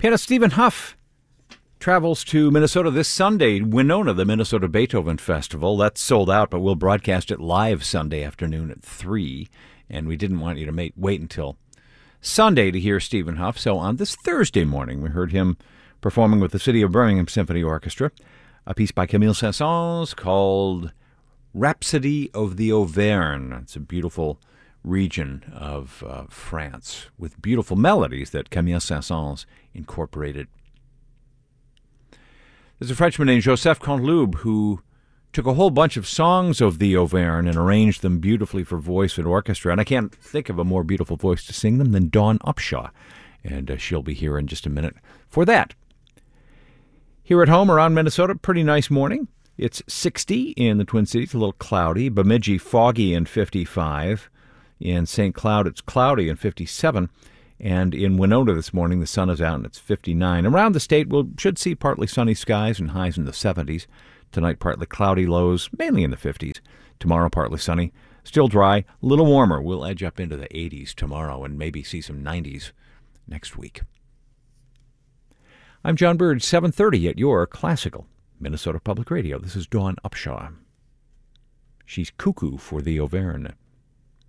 Pianist Stephen Huff travels to Minnesota this Sunday. Winona, the Minnesota Beethoven Festival. That's sold out, but we'll broadcast it live Sunday afternoon at 3. And we didn't want you to wait until Sunday to hear Stephen Huff. So on this Thursday morning, we heard him performing with the City of Birmingham Symphony Orchestra a piece by Camille Saint-Saëns called Rhapsody of the Auvergne. It's a beautiful region of France with beautiful melodies that Camille Saint-Saëns incorporated. There's a Frenchman named Joseph Canteloube who took a whole bunch of songs of the Auvergne and arranged them beautifully for voice and orchestra. And I can't think of a more beautiful voice to sing them than Dawn Upshaw. And she'll be here in just a minute for that. Here at home around Minnesota, pretty nice morning. It's 60 in the Twin Cities, a little cloudy. Bemidji, foggy and 55. In St. Cloud, it's cloudy and 57. And in Winona this morning, the sun is out and it's 59. Around the state, we should see partly sunny skies and highs in the 70s. Tonight, partly cloudy, lows mainly in the 50s. Tomorrow, partly sunny, still dry, a little warmer. We'll edge up into the 80s tomorrow and maybe see some 90s next week. I'm John Bird, 7:30 at your classical Minnesota Public Radio. This is Dawn Upshaw. She's cuckoo for the Auvergne.